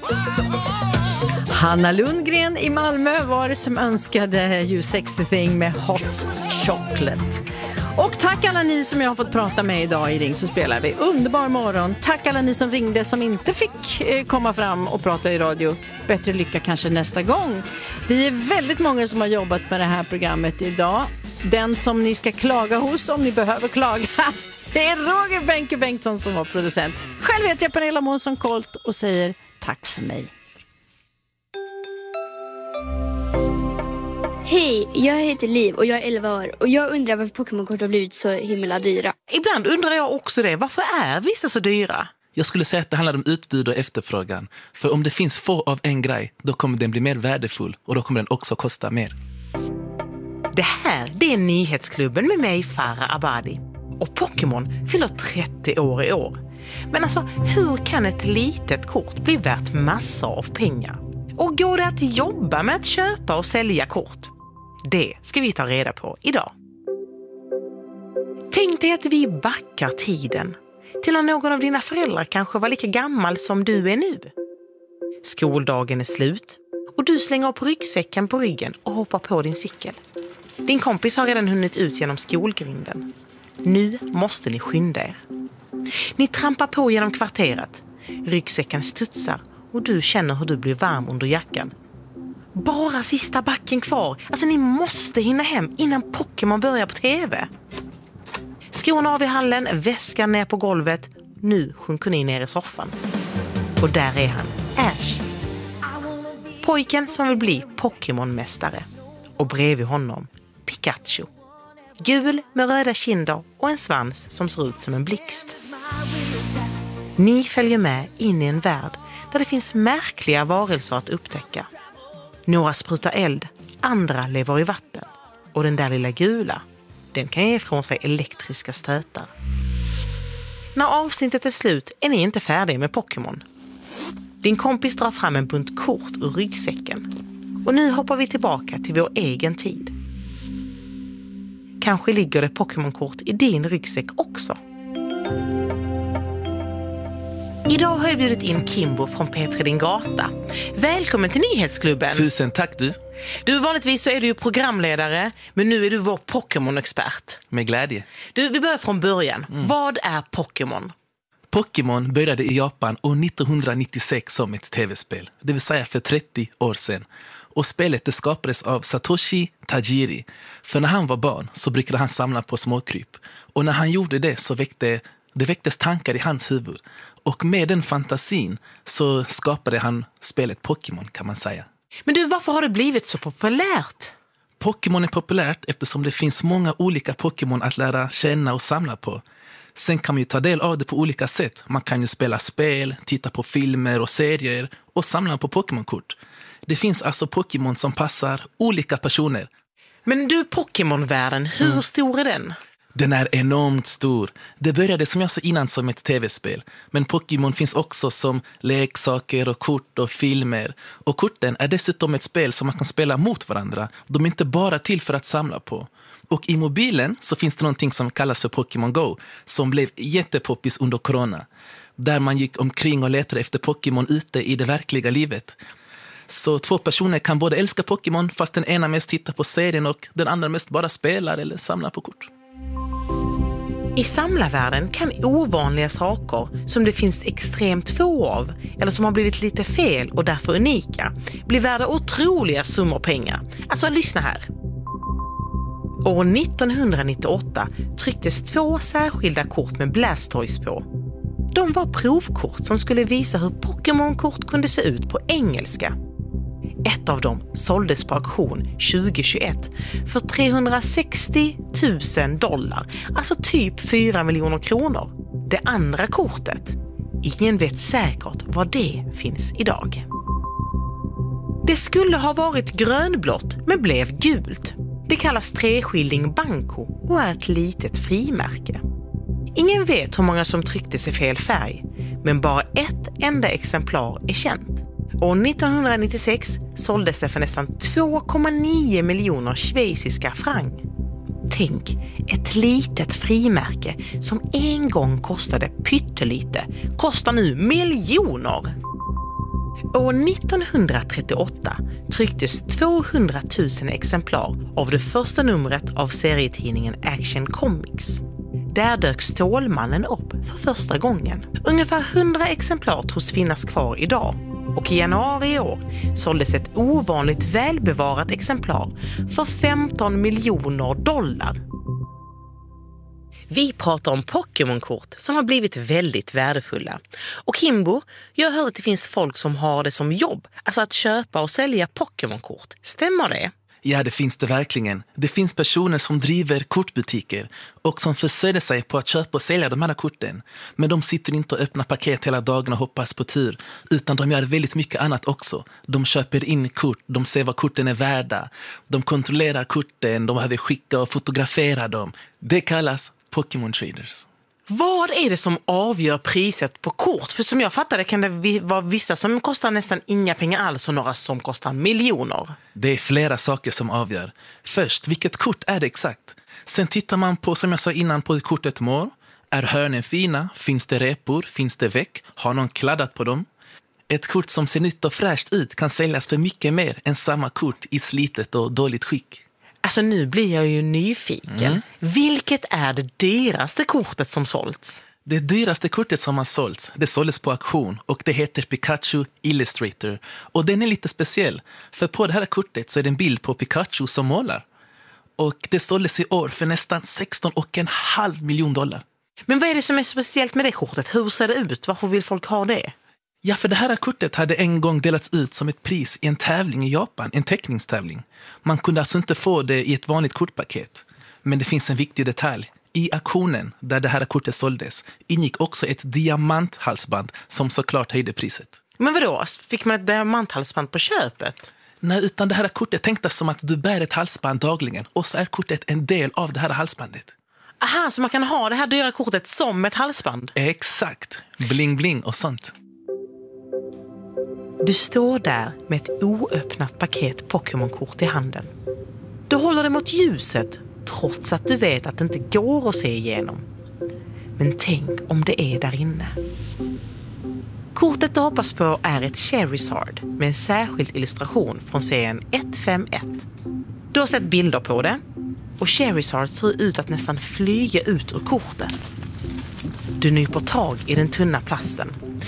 Hanna Lundgren i Malmö var det som önskade You Sexy Thing med Hot Chocolate. Och tack alla ni som jag har fått prata med idag i Ring så spelar vi. Underbar morgon. Tack alla ni som ringde som inte fick komma fram och prata i radio. Bättre lycka kanske nästa gång. Vi är väldigt många som har jobbat med det här programmet idag. Den som ni ska klaga hos om ni behöver klaga, det är Roger Benke Bengtsson som var producent. Själv heter jag Pernilla Månsson Colt och säger tack för mig. Hej, jag heter Liv och jag är 11 år och jag undrar varför Pokémon-kort har blivit så himla dyra. Ibland undrar jag också det. Varför är vissa så dyra? Jag skulle säga att det handlar om utbud och efterfrågan. För om det finns få av en grej, då kommer den bli mer värdefull och då kommer den också kosta mer. Det här, det är Nyhetsklubben med mig, Farah Abadi. Och Pokémon fyller 30 år i år. Men alltså, hur kan ett litet kort bli värt massor av pengar? Och går det att jobba med att köpa och sälja kort? Det ska vi ta reda på idag. Tänk dig att vi backar tiden till när någon av dina föräldrar kanske var lika gammal som du är nu. Skoldagen är slut och du slänger upp ryggsäcken på ryggen och hoppar på din cykel. Din kompis har redan hunnit ut genom skolgrinden. Nu måste ni skynda er. Ni trampar på genom kvarteret. Ryggsäcken studsar och du känner hur du blir varm under jackan. Bara sista backen kvar. Alltså ni måste hinna hem innan Pokémon börjar på tv. Skorna av i hallen, väskan ner på golvet. Nu sjunker ni ner i soffan. Och där är han, Ash. Pojken som vill bli Pokémon-mästare. Och bredvid honom, Pikachu. Gul med röda kinder och en svans som ser ut som en blixt. Ni följer med in i en värld där det finns märkliga varelser att upptäcka. Några sprutar eld, andra lever i vatten. Och den där lilla gula, den kan ge ifrån sig elektriska stötar. När avsnittet är slut är ni inte färdiga med Pokémon. Din kompis drar fram en bunt kort ur ryggsäcken. Och nu hoppar vi tillbaka till vår egen tid. Kanske ligger det Pokémon-kort i din ryggsäck också. Idag har jag bjudit in Kimbo från P3 Din Gata. Välkommen till Nyhetsklubben. Tusen tack du. Du, vanligtvis så är du ju programledare, men nu är du vår Pokémon-expert. Med glädje. Du, vi börjar från början. Vad är Pokémon? Pokémon började i Japan år 1996 som ett tv-spel. Det vill säga för 30 år sedan. Och spelet det skapades av Satoshi Tajiri. För när han var barn så brukade han samla på småkryp. Och när han gjorde det så väcktes tankar i hans huvud. Och med den fantasin så skapade han spelet Pokémon, kan man säga. Men du, varför har det blivit så populärt? Pokémon är populärt eftersom det finns många olika Pokémon att lära känna och samla på. Sen kan man ju ta del av det på olika sätt. Man kan ju spela spel, titta på filmer och serier och samla på Pokémon-kort. Det finns alltså Pokémon som passar olika personer. Men du, Pokémon-världen, hur stor är den? Den är enormt stor. Det började som jag sa innan som ett tv-spel. Men Pokémon finns också som leksaker och kort och filmer. Och korten är dessutom ett spel som man kan spela mot varandra. De är inte bara till för att samla på. Och i mobilen så finns det någonting som kallas för Pokémon Go. Som blev jättepoppis under corona. Där man gick omkring och letade efter Pokémon ute i det verkliga livet. Så 2 personer kan både älska Pokémon fast den ena mest tittar på serien och den andra mest bara spelar eller samlar på kort. I samlarvärlden kan ovanliga saker som det finns extremt få av eller som har blivit lite fel och därför unika bli värda otroliga summor pengar. Alltså lyssna här. År 1998 trycktes 2 särskilda kort med Blastoise på. De var provkort som skulle visa hur Pokémon-kort kunde se ut på engelska. Ett av dem såldes på auktion 2021 för $360 000, alltså typ 4 miljoner kronor. Det andra kortet, ingen vet säkert var det finns idag. Det skulle ha varit grönblått men blev gult. Det kallas 3-skilling Banco och är ett litet frimärke. Ingen vet hur många som trycktes i fel färg, men bara ett enda exemplar är känt. År 1996 såldes det för nästan 2,9 miljoner schweiziska franc. Tänk, ett litet frimärke som en gång kostade pyttelite kostar nu miljoner. År 1938 trycktes 200 000 exemplar av det första numret av serietidningen Action Comics. Där dök Stålmannen upp för första gången. Ungefär 100 exemplar tros finnas kvar idag. Och i januari i år såldes ett ovanligt välbevarat exemplar för $15 miljoner. Vi pratar om Pokémon-kort som har blivit väldigt värdefulla. Och Kimbo, jag hör att det finns folk som har det som jobb, alltså att köpa och sälja Pokémon-kort. Stämmer det? Ja, det finns det verkligen. Det finns personer som driver kortbutiker och som försörjer sig på att köpa och sälja de här korten. Men de sitter inte och öppnar paket hela dagen och hoppas på tur, utan de gör väldigt mycket annat också. De köper in kort, de ser vad korten är värda, de kontrollerar korten, de behöver skicka och fotografera dem. Det kallas Pokémon Traders. Vad är det som avgör priset på kort? För som jag fattar det kan det vara vissa som kostar nästan inga pengar alls och några som kostar miljoner. Det är flera saker som avgör. Först, vilket kort är det exakt? Sen tittar man på, som jag sa innan, på hur kortet mår. Är hörnen fina? Finns det repor? Finns det veck? Har någon kladdat på dem? Ett kort som ser nytt och fräscht ut kan säljas för mycket mer än samma kort i slitet och dåligt skick. Alltså nu blir jag ju nyfiken. Vilket är det dyraste kortet som sålts? Det dyraste kortet som har sålts, det såldes på auktion och det heter Pikachu Illustrator. Och den är lite speciell, för på det här kortet så är det en bild på Pikachu som målar. Och det såldes i år för nästan $16,5 miljoner. Men vad är det som är speciellt med det kortet? Hur ser det ut? Varför vill folk ha det? Ja, för det här kortet hade en gång delats ut som ett pris i en tävling i Japan, en teckningstävling. Man kunde alltså inte få det i ett vanligt kortpaket. Men det finns en viktig detalj. I auktionen där det här kortet såldes ingick också ett diamanthalsband som såklart höjde priset. Men vadå? Fick man ett diamanthalsband på köpet? Nej, utan det här kortet tänktes som att du bär ett halsband dagligen och så är kortet en del av det här halsbandet. Aha, så man kan ha det här dyra kortet som ett halsband? Exakt. Bling bling och sånt. Du står där med ett oöppnat paket Pokémon-kort i handen. Du håller det mot ljuset trots att du vet att det inte går att se igenom. Men tänk om det är där inne. Kortet du hoppas på är ett Charizard med en särskild illustration från serien 151. Du har sett bilder på det och Charizard ser ut att nästan flyga ut ur kortet. Du nyper tag i den tunna plasten